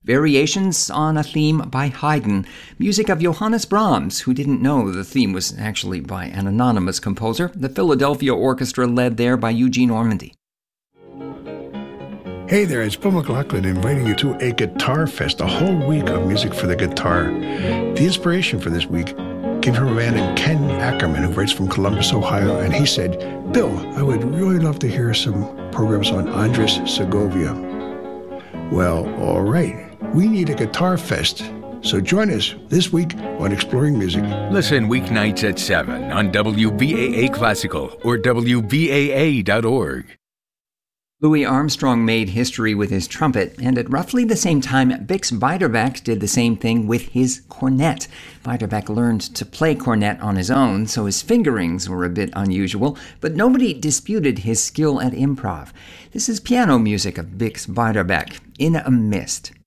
Variations on a theme by Haydn, music of Johannes Brahms, who didn't know the theme was actually by an anonymous composer, the Philadelphia Orchestra led there by Eugene Ormandy. Hey there, it's Bill McLaughlin inviting you to a Guitar Fest, a whole week of music for the guitar. The inspiration for this week came from a man named Ken Ackerman, who writes from Columbus, Ohio, and he said, Bill, I would really love to hear some programs on Andres Segovia. Well, all right. We need a Guitar Fest. So join us this week on Exploring Music. Listen weeknights at 7 on WBAA Classical or WBAA.org. Louis Armstrong made history with his trumpet, and at roughly the same time, Bix Beiderbecke did the same thing with his cornet. Beiderbecke learned to play cornet on his own, so his fingerings were a bit unusual, but nobody disputed his skill at improv. This is piano music of Bix Beiderbecke, In a Mist.